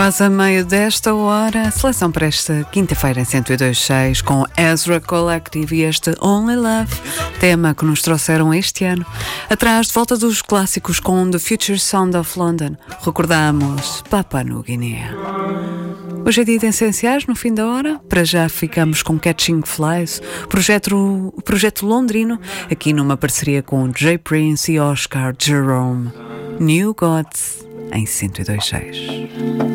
Quase a meio desta hora, a seleção para esta quinta-feira em 102.6 com Ezra Collective e este Only Love, tema que nos trouxeram este ano. Atrás, de volta dos clássicos com The Future Sound of London, recordamos Papua Nova Guiné. Hoje é dia de essenciais, no fim da hora. Para já ficamos com Catching Flies, projeto londrino, aqui numa parceria com Jay Prince e Oscar Jerome. New Gods, em 102.6.